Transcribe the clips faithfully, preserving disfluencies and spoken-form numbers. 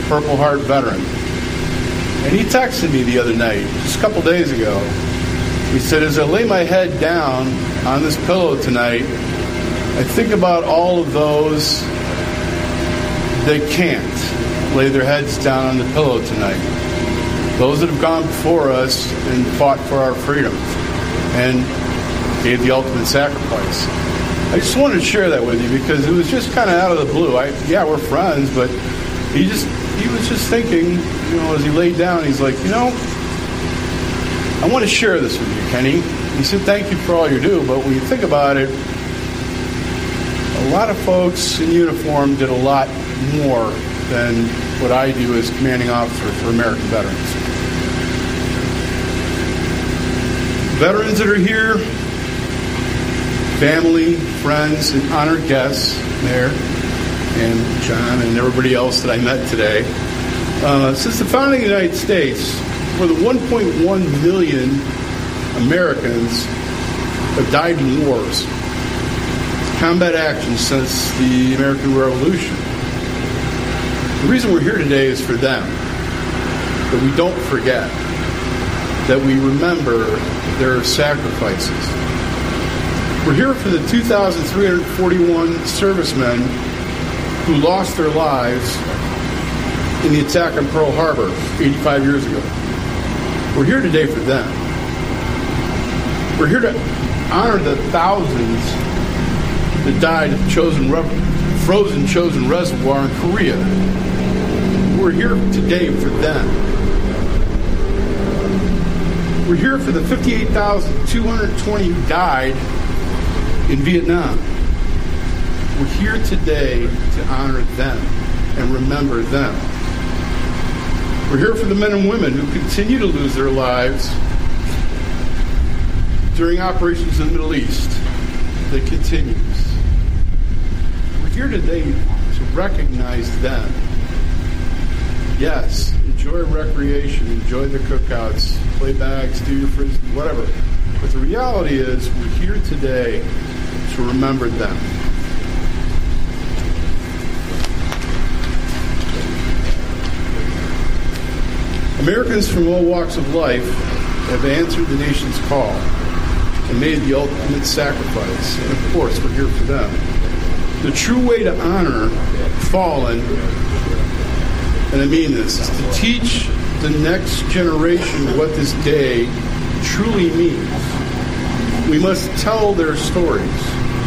Purple Heart veteran. And he texted me the other night, just a couple days ago. He said, as I lay my head down on this pillow tonight, I think about all of those that can't lay their heads down on the pillow tonight. Those that have gone before us and fought for our freedom and gave the ultimate sacrifice. I just wanted to share that with you because it was just kind of out of the blue. I, yeah, we're friends, but he just he was just thinking, you know, as he laid down, he's like, you know, I want to share this with you, Kenny. He said, thank you for all you do, but when you think about it, a lot of folks in uniform did a lot more than what I do as commanding officer for American veterans. Veterans that are here, family, friends, and honored guests, Mayor and John and everybody else that I met today. Uh, since the founding of the United States, more than one point one million Americans have died in wars, combat action since the American Revolution. The reason we're here today is for them, that we don't forget, that we remember their sacrifices. We're here for the two thousand three hundred forty-one servicemen who lost their lives in the attack on Pearl Harbor eighty-five years ago. We're here today for them. We're here to honor the thousands that died at the chosen re- frozen Chosin Reservoir in Korea. We're here today for them. We're here for the fifty-eight thousand two hundred twenty who died in Vietnam. We're here today to honor them and remember them. We're here for the men and women who continue to lose their lives during operations in the Middle East that continues. We're here today to recognize them. Yes, enjoy recreation, enjoy the cookouts, play bags, do your frisbee, whatever. But the reality is we're here today to remember them. Americans from all walks of life have answered the nation's call and made the ultimate sacrifice. And of course, we're here for them. The true way to honor fallen, and I mean this, is to teach the next generation what this day truly means. We must tell their stories.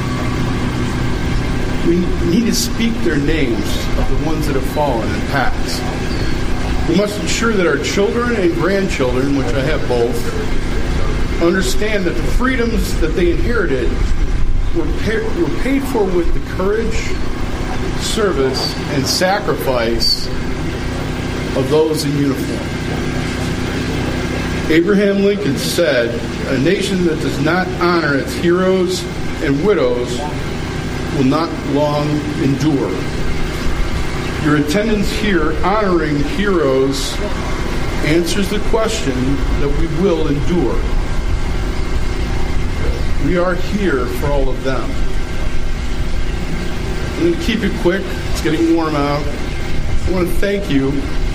We need to speak their names of the ones that have fallen and passed. We must ensure that our children and grandchildren, which I have both, understand that the freedoms that they inherited were, pa- were paid for with the courage, service, and sacrifice of those in uniform. Abraham Lincoln said, "A nation that does not honor its heroes and widows will not long endure." Your attendance here honoring heroes answers the question that we will endure. We are here for all of them. I'm going to keep it quick. It's getting warm out. I want to thank you.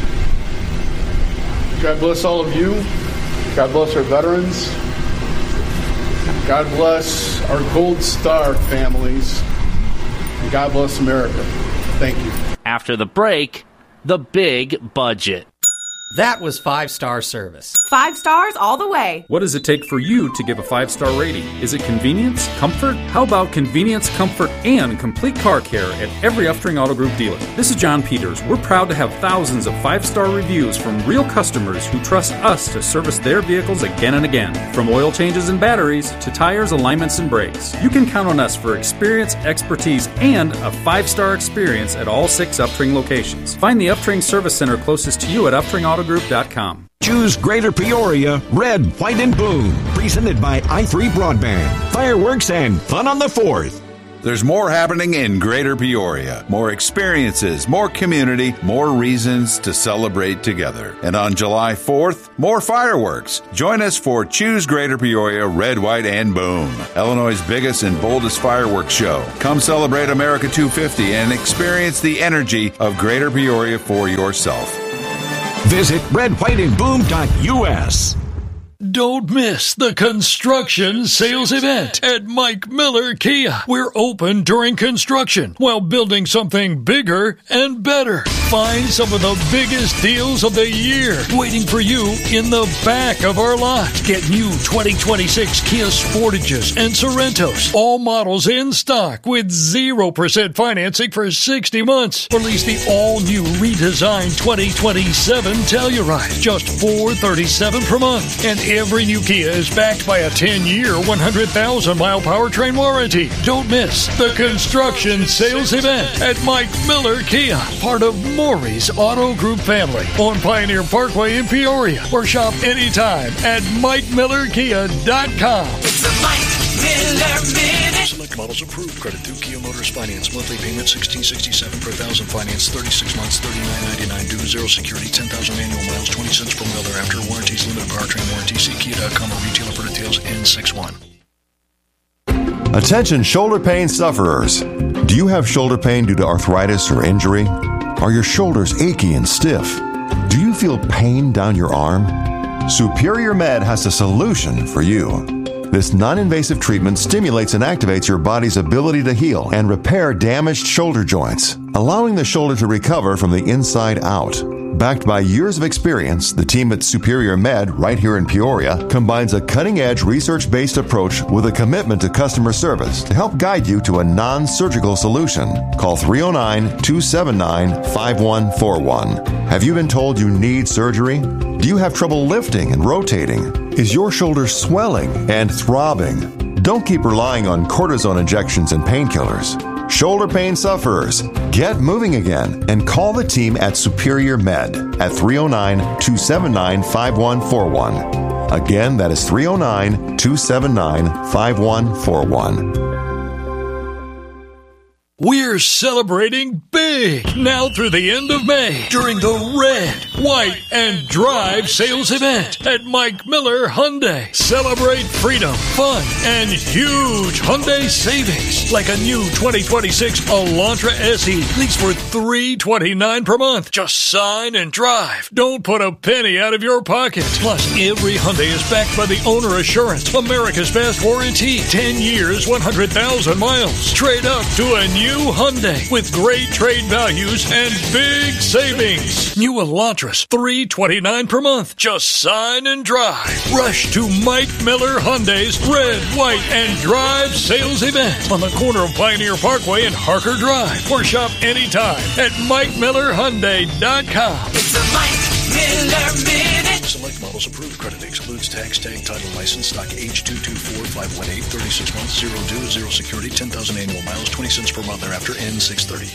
God bless all of you. God bless our veterans. God bless our Gold Star families. And God bless America. Thank you. After the break, the big budget. That was five-star service. Five stars all the way. What does it take for you to give a five-star rating? Is it convenience? Comfort? How about convenience, comfort, and complete car care at every Uftring Auto Group dealer? This is John Peters. We're proud to have thousands of five-star reviews from real customers who trust us to service their vehicles again and again. From oil changes and batteries to tires, alignments, and brakes. You can count on us for experience, expertise, and a five-star experience at all six Uftring locations. Find the Uftring Service Center closest to you at uftring auto group dot com. Choose Greater Peoria, red, white, and blue. Presented by i three Broadband. Fireworks and fun on the fourth. There's more happening in Greater Peoria. More experiences, more community, more reasons to celebrate together. And on July fourth, more fireworks. Join us for Choose Greater Peoria Red, White, and Boom, Illinois' biggest and boldest fireworks show. Come celebrate America two fifty and experience the energy of Greater Peoria for yourself. Visit red white and boom dot U S. Don't miss the construction sales event at Mike Miller Kia. We're open during construction while building something bigger and better. Find some of the biggest deals of the year waiting for you in the back of our lot. Get new twenty twenty-six Kia Sportages and Sorrentos, all models in stock with zero percent financing for sixty months. Or lease the all-new redesigned twenty twenty-seven Telluride, just four hundred thirty-seven dollars per month. And every new Kia is backed by a ten-year, one hundred thousand mile powertrain warranty. Don't miss the construction sales event at Mike Miller Kia, part of Maury's Auto Group family on Pioneer Parkway in Peoria, or shop anytime at mike miller kia dot com. It's a Mike Miller Minute. Select models approved. Credit through Kia Motors Finance. Monthly payment sixteen sixty-seven per thousand. Finance thirty-six months, thirty-nine ninety-nine due. Zero security, ten thousand annual miles, twenty cents per mile thereafter. Warranties, limited powertrain warranty. See kia dot com or retailer for details. N sixty-one. Attention shoulder pain sufferers. Do you have shoulder pain due to arthritis or injury? Are your shoulders achy and stiff? Do you feel pain down your arm? Superior Med has a solution for you. This non-invasive treatment stimulates and activates your body's ability to heal and repair damaged shoulder joints, allowing the shoulder to recover from the inside out. Backed by years of experience, the team at Superior Med, right here in Peoria, combines a cutting-edge research-based approach with a commitment to customer service to help guide you to a non-surgical solution. Call three oh nine, two seven nine, five one four one. Have you been told you need surgery? Do you have trouble lifting and rotating? Is your shoulder swelling and throbbing? Don't keep relying on cortisone injections and painkillers. Shoulder pain sufferers, get moving again and call the team at Superior Med at three oh nine, two seven nine, five one four one. Again, that is three oh nine, two seven nine, five one four one. We're celebrating big now through the end of May during the Red, White, and Drive sales event at Mike Miller Hyundai. Celebrate freedom, fun, and huge Hyundai savings, like a new twenty twenty-six Elantra S E. Lease for three hundred twenty-nine dollars per month. Just sign and drive. Don't put a penny out of your pocket. Plus, every Hyundai is backed by the Owner Assurance, America's best warranty, ten years, one hundred thousand miles. Trade up to a new New Hyundai with great trade values and big savings. New Elantras, three hundred twenty-nine dollars per month. Just sign and drive. Rush to Mike Miller Hyundai's Red, White, and Drive sales event on the corner of Pioneer Parkway and Harker Drive. Or shop anytime at mike miller hyundai dot com. It's a Mike Miller Minute. Select models approved. Credit excludes tax, tag, title, license, stock, age two two four, five one eight, thirty-six months, zero due, zero security, ten thousand annual miles, twenty cents per mile thereafter, N six thirty.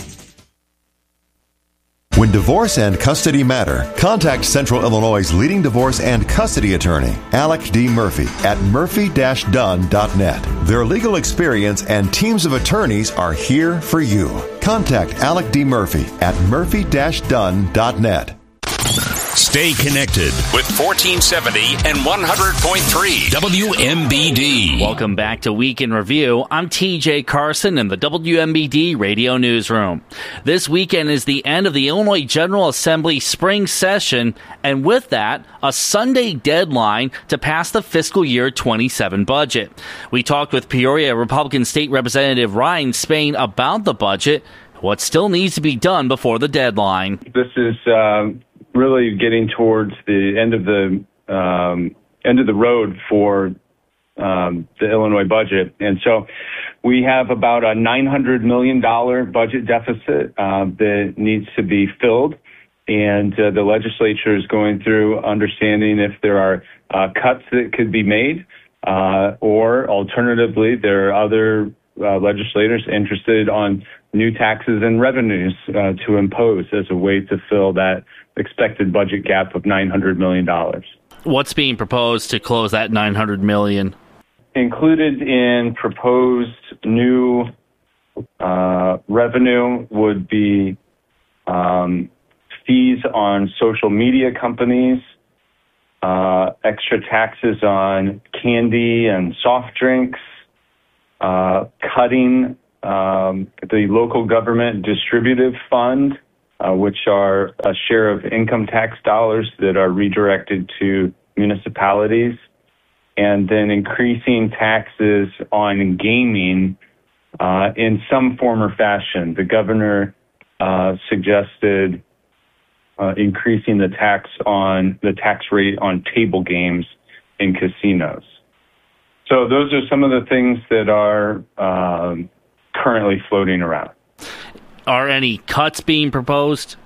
When divorce and custody matter, contact Central Illinois' leading divorce and custody attorney, Alec D. Murphy, at murphy dash dunn dot net. Their legal experience and teams of attorneys are here for you. Contact Alec D. Murphy at murphy dash dunn dot net. Stay connected with fourteen seventy and one hundred point three W M B D. Welcome back to Week in Review. I'm T J Carson in the W M B D Radio Newsroom. This weekend is the end of the Illinois General Assembly spring session, and with that, a Sunday deadline to pass the fiscal year twenty-seven budget. We talked with Peoria Republican State Representative Ryan Spain about the budget, what still needs to be done before the deadline. This is um, really getting towards the end of the um, end of the road for um, the Illinois budget, and so we have about a nine hundred million dollars budget deficit uh, that needs to be filled, and uh, the legislature is going through understanding if there are uh, cuts that could be made, uh, or alternatively, there are other uh, legislators interested on new taxes and revenues uh, to impose as a way to fill that expected budget gap of nine hundred million dollars. What's being proposed to close that nine hundred million dollars? included in proposed new uh, revenue would be um, fees on social media companies, uh, extra taxes on candy and soft drinks, uh, cutting um, the local government distributive fund, uh, which are a share of income tax dollars that are redirected to municipalities, and then increasing taxes on gaming uh, in some form or fashion. The governor uh, suggested uh, increasing the tax on the tax rate on table games in casinos. So those are some of the things that are um, currently floating around. Are any cuts being proposed?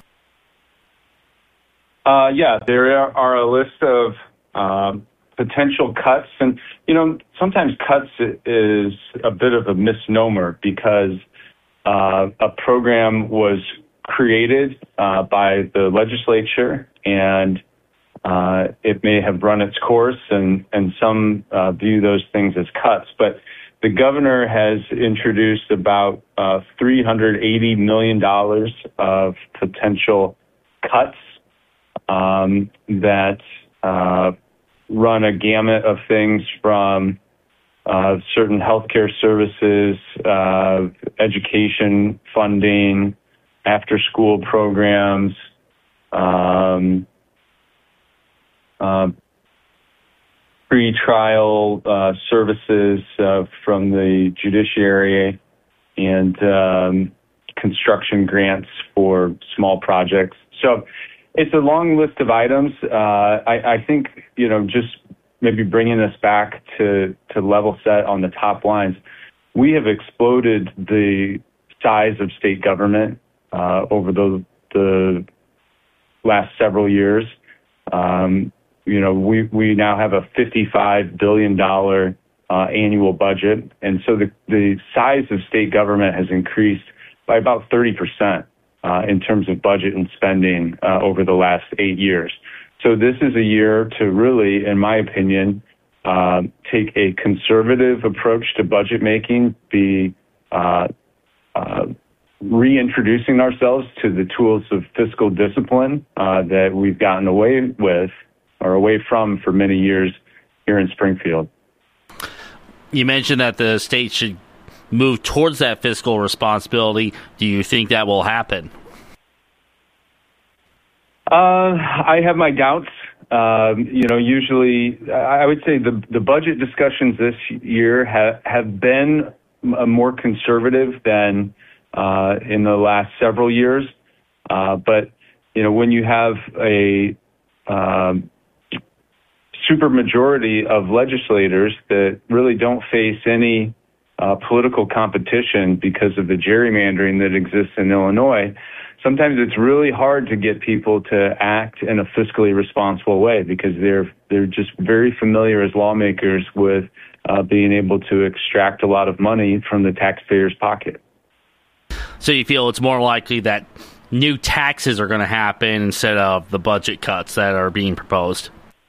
Uh, yeah, there are, are a list of um, potential cuts. And, you know, sometimes cuts is a bit of a misnomer because uh, a program was created uh, by the legislature and uh, it may have run its course, and, and some uh, view those things as cuts. But the governor has introduced about uh, three hundred eighty million dollars of potential cuts um, that uh, run a gamut of things from uh, certain healthcare services, uh, education funding, after-school programs, um, uh, pre-trial uh, services uh, from the judiciary, and um, construction grants for small projects. So it's a long list of items. Uh, I, I think, you know, just maybe bringing us back to, to level set on the top lines, we have exploded the size of state government uh, over the, the last several years. Um, you know, we, we now have a fifty-five billion dollars uh, annual budget. And so the, the size of state government has increased by about thirty percent. Uh, in terms of budget and spending uh, over the last eight years. So this is a year to really, in my opinion, uh, take a conservative approach to budget making, be uh, uh, reintroducing ourselves to the tools of fiscal discipline uh, that we've gotten away with or away from for many years here in Springfield. You mentioned that the state should move towards that fiscal responsibility. Do you think that will happen? Uh, I have my doubts. Um, you know, usually I would say the, the budget discussions this year have, have been more conservative than uh, in the last several years. Uh, but, you know, when you have a um, supermajority of legislators that really don't face any Uh, political competition because of the gerrymandering that exists in Illinois, sometimes it's really hard to get people to act in a fiscally responsible way because they're they're just very familiar as lawmakers with uh, being able to extract a lot of money from the taxpayer's pocket. So you feel it's more likely that new taxes are going to happen instead of the budget cuts that are being proposed?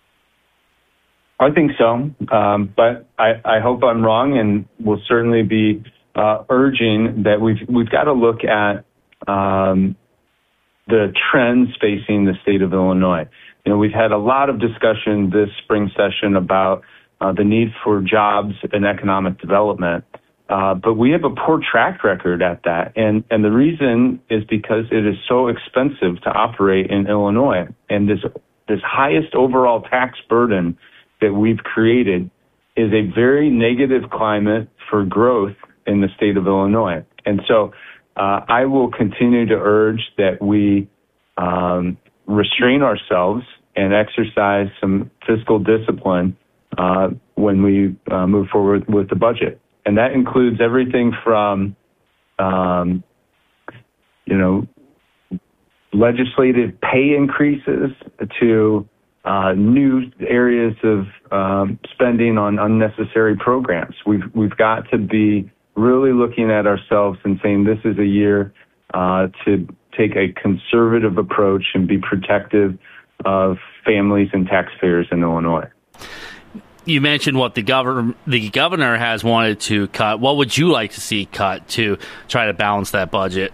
I think so, um, but I, I hope I'm wrong, and we'll certainly be uh, urging that we've we've got to look at um, the trends facing the state of Illinois. You know, we've had a lot of discussion this spring session about uh, the need for jobs and economic development, uh, but we have a poor track record at that, and and the reason is because it is so expensive to operate in Illinois, and this this highest overall tax burden that we've created is a very negative climate for growth in the state of Illinois. And so uh, I will continue to urge that we um, restrain ourselves and exercise some fiscal discipline uh, when we uh, move forward with the budget. And that includes everything from, um, you know, legislative pay increases to Uh, new areas of um, spending on unnecessary programs. We've we've got to be really looking at ourselves and saying this is a year uh, to take a conservative approach and be protective of families and taxpayers in Illinois. you mentioned what the governor the governor has wanted to cut. What would you like to see cut to try to balance that budget?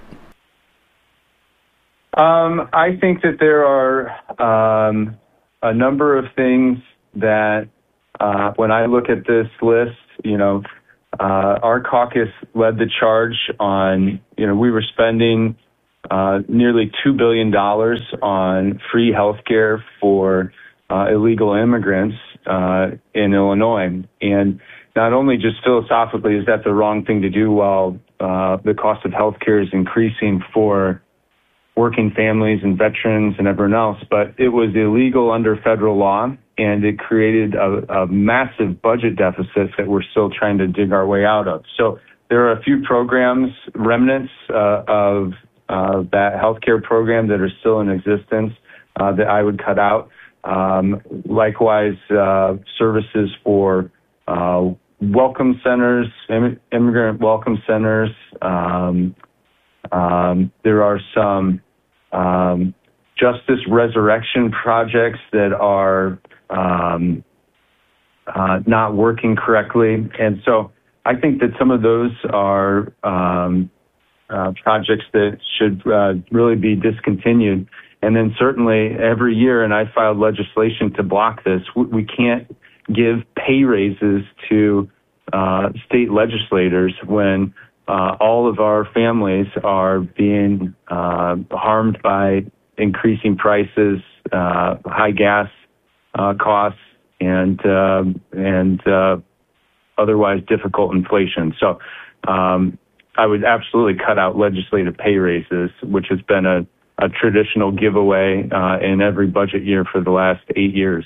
Um, I think that there are um, a number of things that, uh, when I look at this list, you know, uh, our caucus led the charge on, you know, we were spending uh, nearly two billion dollars on free health care for uh, illegal immigrants uh, in Illinois. And not only just philosophically is that the wrong thing to do while uh, the cost of health care is increasing for working families and veterans and everyone else, but it was illegal under federal law, and it created a, a massive budget deficit that we're still trying to dig our way out of. So there are a few programs, remnants uh, of uh, that healthcare program that are still in existence uh, that I would cut out. Um, likewise, uh, services for uh, welcome centers, im- immigrant welcome centers. Um, um, there are some um, justice resurrection projects that are um, uh, not working correctly. And so I think that some of those are um, uh, projects that should uh, really be discontinued. And then certainly every year, and I filed legislation to block this, we can't give pay raises to uh, state legislators when uh, all of our families are being uh, harmed by increasing prices, uh, high gas uh, costs, and uh, and uh, otherwise difficult inflation. So um, I would absolutely cut out legislative pay raises, which has been a a traditional giveaway uh, in every budget year for the last eight years.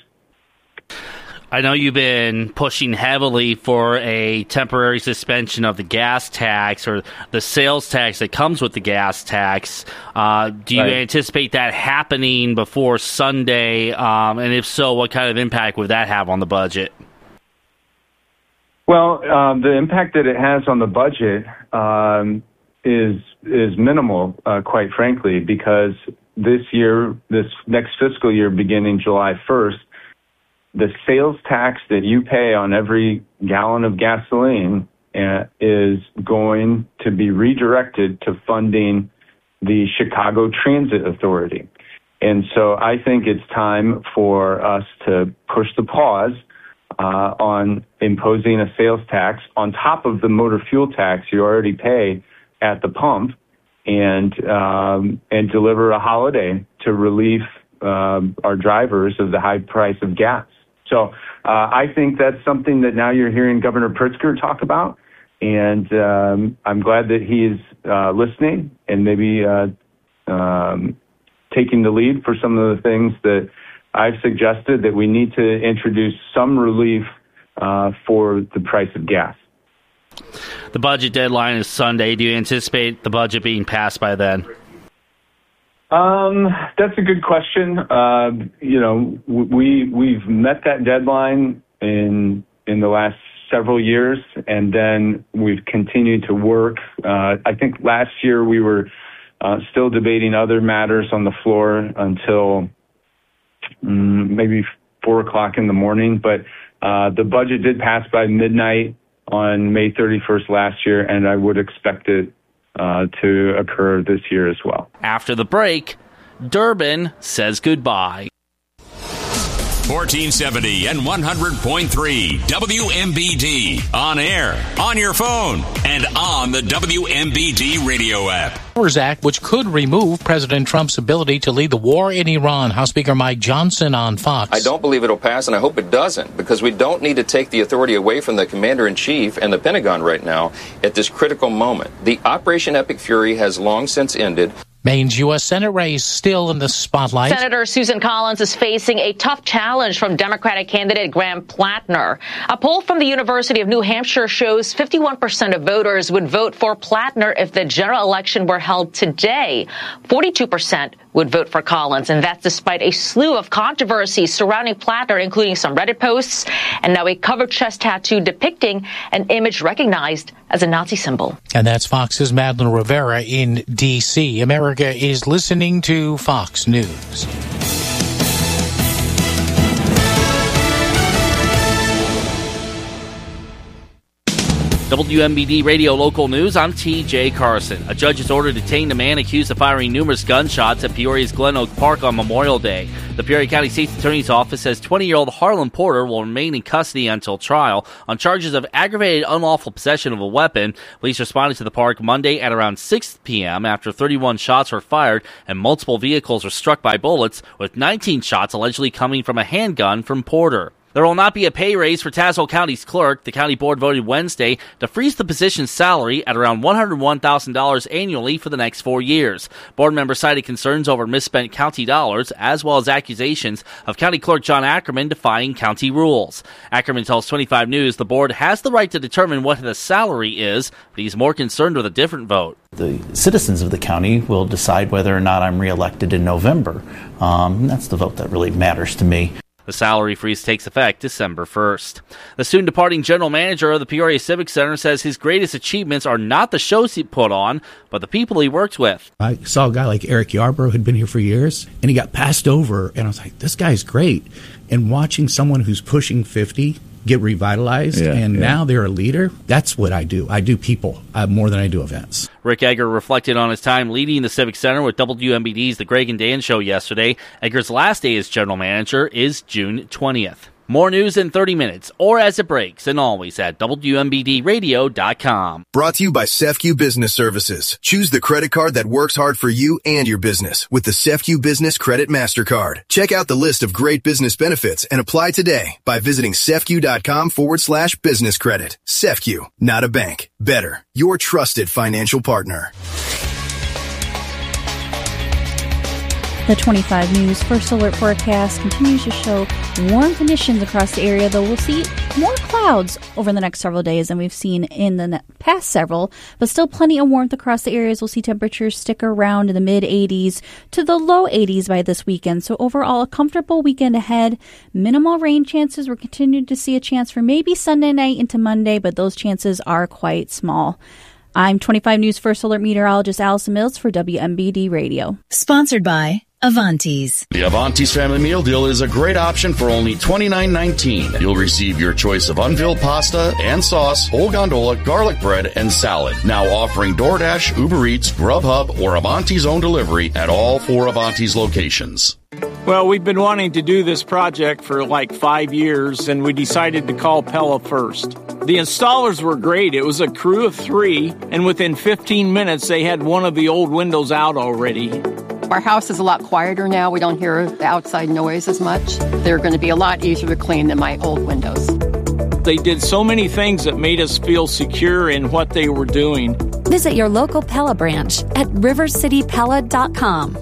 I know you've been pushing heavily for a temporary suspension of the gas tax or the sales tax that comes with the gas tax. Uh, do you right. anticipate that happening before Sunday? Um, and if so, what kind of impact would that have on the budget? Well, um, the impact that it has on the budget um, is is minimal, uh, quite frankly, because this year, this next fiscal year, beginning July first, the sales tax that you pay on every gallon of gasoline uh, is going to be redirected to funding the Chicago Transit Authority. And so I think it's time for us to push the pause uh, on imposing a sales tax on top of the motor fuel tax you already pay at the pump, and um, and deliver a holiday to relieve uh, our drivers of the high price of gas. So uh, I think that's something that now you're hearing Governor Pritzker talk about, and um, I'm glad that he's uh, listening and maybe uh, um, taking the lead for some of the things that I've suggested, that we need to introduce some relief uh, for the price of gas. The budget deadline is Sunday. Do you anticipate the budget being passed by then? Um, that's a good question. Uh, you know, we we've met that deadline in in the last several years, and then we've continued to work. Uh, I think last year we were uh, still debating other matters on the floor until um, maybe four o'clock in the morning. But uh, the budget did pass by midnight on May thirty-first last year, and I would expect it uh, to occur this year as well. After the break, Durbin says goodbye. fourteen seventy and one hundred point three W M B D. On air, on your phone, and on the W M B D radio app. Powers Act, which could remove President Trump's ability to lead the war in Iran. House Speaker Mike Johnson on Fox. I don't believe it'll pass, and I hope it doesn't, because we don't need to take the authority away from the commander-in-chief and the Pentagon right now at this critical moment. The Operation Epic Fury has long since ended. Maine's U S Senate race still in the spotlight. Senator Susan Collins is facing a tough challenge from Democratic candidate Graham Plattner. A poll from the University of New Hampshire shows fifty-one percent of voters would vote for Plattner if the general election were held today. forty-two percent would vote for Collins, and that's despite a slew of controversies surrounding Plattner, including some Reddit posts and now a covered chest tattoo depicting an image recognized as a Nazi symbol. And that's Fox's Madeline Rivera in D C. America is listening to Fox News. W M B D Radio Local News, I'm T J Carson. A judge has ordered to detain a man accused of firing numerous gunshots at Peoria's Glen Oak Park on Memorial Day. The Peoria County State's Attorney's Office says twenty-year-old Harlan Porter will remain in custody until trial on charges of aggravated unlawful possession of a weapon. Police responded to the park Monday at around six p.m. after thirty-one shots were fired and multiple vehicles were struck by bullets, with nineteen shots allegedly coming from a handgun from Porter. There will not be a pay raise for Tazewell County's clerk. The county board voted Wednesday to freeze the position's salary at around one hundred one thousand dollars annually for the next four years. Board members cited concerns over misspent county dollars, as well as accusations of County Clerk John Ackerman defying county rules. Ackerman tells twenty-five News the board has the right to determine what the salary is, but he's more concerned with a different vote. The citizens of the county will decide whether or not I'm reelected in November. Um, and that's the vote that really matters to me. The salary freeze takes effect December first. The soon-departing general manager of the Peoria Civic Center says his greatest achievements are not the shows he put on, but the people he works with. I saw a guy like Eric Yarbrough who'd been here for years, and he got passed over, and I was like, this guy's great. And watching someone who's pushing fifty get revitalized, yeah, and yeah. now they're a leader, that's what I do. I do people uh, more than I do events. Rick Egger reflected on his time leading the Civic Center with W M B D's The Greg and Dan Show yesterday. Egger's last day as general manager is June twentieth. More news in thirty minutes, or as it breaks, and always at W M B D radio dot com. Brought to you by SEFCU Business Services. Choose the credit card that works hard for you and your business with the SEFCU Business Credit MasterCard. Check out the list of great business benefits and apply today by visiting SEFCU.com forward slash business credit. SEFCU, not a bank. Better, your trusted financial partner. The twenty-five News First Alert forecast continues to show warm conditions across the area, though we'll see more clouds over the next several days than we've seen in the past several, but still plenty of warmth across the areas. We'll see temperatures stick around in the mid eighties to the low eighties by this weekend. So overall, a comfortable weekend ahead. Minimal rain chances. We're continuing to see a chance for maybe Sunday night into Monday, but those chances are quite small. I'm twenty-five News First Alert meteorologist Allison Mills for W M B D Radio. Sponsored by Avanti's. The Avanti's Family Meal Deal is a great option for only twenty-nine nineteen. You'll receive your choice of unfilled pasta and sauce, whole gondola, garlic bread, and salad. Now offering DoorDash, Uber Eats, Grubhub, or Avanti's own delivery at all four Avanti's locations. Well, we've been wanting to do this project for like five years, and we decided to call Pella first. The installers were great. It was a crew of three, and within fifteen minutes, they had one of the old windows out already. Our house is a lot quieter now. We don't hear the outside noise as much. They're going to be a lot easier to clean than my old windows. They did so many things that made us feel secure in what they were doing. Visit your local Pella branch at river city pella dot com.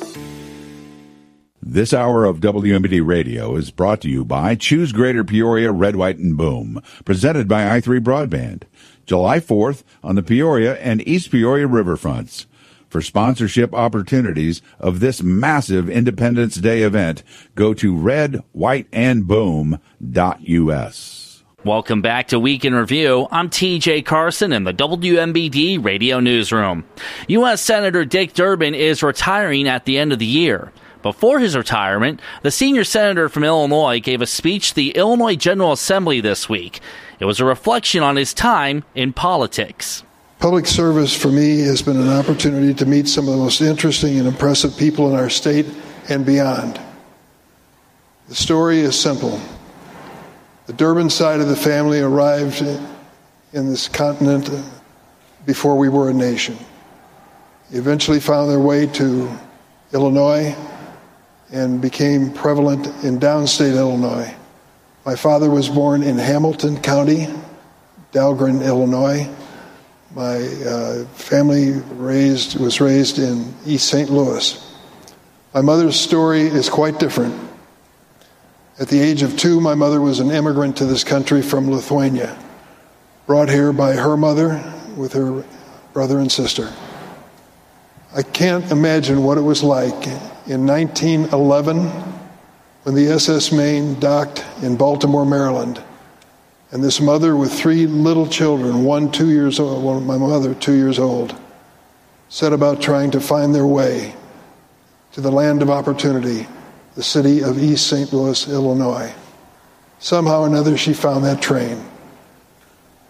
This hour of W M B D Radio is brought to you by Choose Greater Peoria Red, White, and Boom, presented by I three Broadband. July fourth on the Peoria and East Peoria riverfronts. For sponsorship opportunities of this massive Independence Day event, go to red white and boom dot U S. Welcome back to Week in Review. I'm T J Carson in the W M B D Radio Newsroom. U S Senator Dick Durbin is retiring at the end of the year. Before his retirement, the senior senator from Illinois gave a speech to the Illinois General Assembly this week. It was a reflection on his time in politics. Public service for me has been an opportunity to meet some of the most interesting and impressive people in our state and beyond. The story is simple. The Durbin side of the family arrived in this continent before we were a nation. They eventually found their way to Illinois and became prevalent in downstate Illinois. My father was born in Hamilton County, Dahlgren, Illinois. My uh, family raised was raised in East Saint Louis. My mother's story is quite different. At the age of two, my mother was an immigrant to this country from Lithuania, brought here by her mother with her brother and sister. I can't imagine what it was like in nineteen eleven when the S S Maine docked in Baltimore, Maryland, and this mother with three little children, one two years old, one, my mother two years old, set about trying to find their way to the land of opportunity, the city of East Saint Louis, Illinois. Somehow or another, she found that train.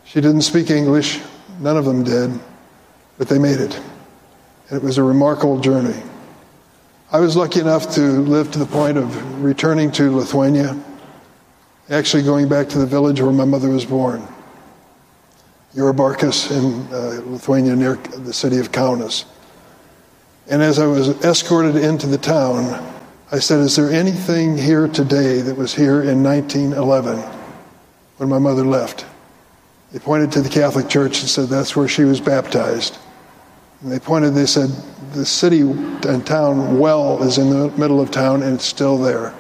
She didn't speak English. None of them did. But they made it. And it was a remarkable journey. I was lucky enough to live to the point of returning to Lithuania, actually going back to the village where my mother was born, Jurbarkas in uh, Lithuania, near the city of Kaunas. And as I was escorted into the town, I said, is there anything here today that was here in nineteen eleven when my mother left? They pointed to the Catholic Church and said that's where she was baptized. And they pointed, they said, the city and town well is in the middle of town and it's still there.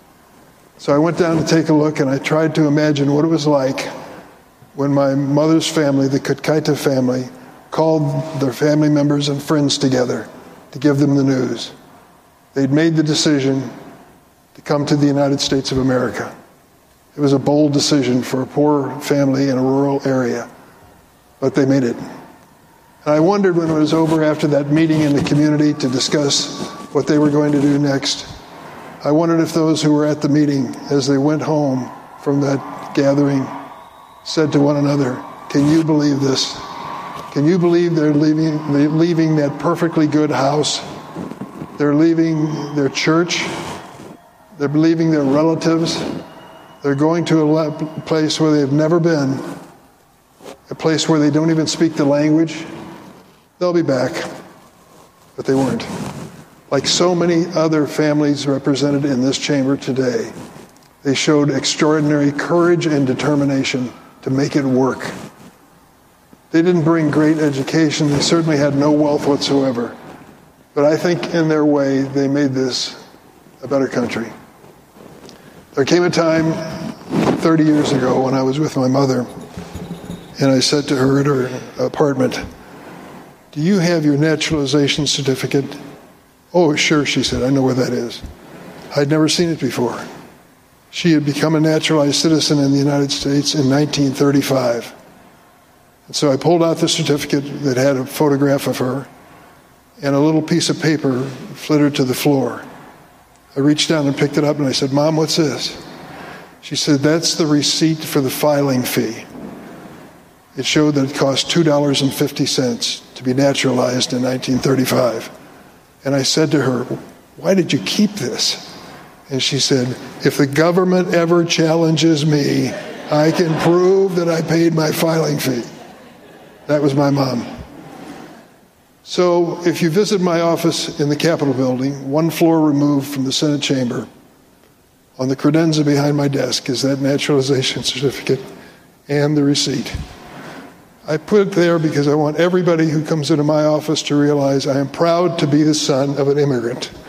So I went down to take a look and I tried to imagine what it was like when my mother's family, the Kutkaita family, called their family members and friends together to give them the news. They'd made the decision to come to the United States of America. It was a bold decision for a poor family in a rural area, but they made it. And I wondered when it was over after that meeting in the community to discuss what they were going to do next. I wondered if those who were at the meeting, as they went home from that gathering, said to one another, can you believe this? Can you believe they're leaving, they're leaving that perfectly good house? They're leaving their church. They're leaving their relatives. They're going to a place where they've never been, a place where they don't even speak the language. They'll be back, but they weren't. Like so many other families represented in this chamber today, they showed extraordinary courage and determination to make it work. They didn't bring great education. They certainly had no wealth whatsoever. But I think in their way, they made this a better country. There came a time thirty years ago when I was with my mother, and I said to her at her apartment, do you have your naturalization certificate? Oh, sure, she said. I know where that is. I'd never seen it before. She had become a naturalized citizen in the United States in nineteen thirty-five. And so I pulled out the certificate that had a photograph of her, and a little piece of paper flittered to the floor. I reached down and picked it up, and I said, Mom, what's this? She said, that's the receipt for the filing fee. It showed that it cost two dollars and fifty cents to be naturalized in nineteen thirty-five. And I said to her, why did you keep this? And she said, if the government ever challenges me, I can prove that I paid my filing fee. That was my mom. So if you visit my office in the Capitol building, one floor removed from the Senate chamber, on the credenza behind my desk is that naturalization certificate and the receipt. I put it there because I want everybody who comes into my office to realize I am proud to be the son of an immigrant.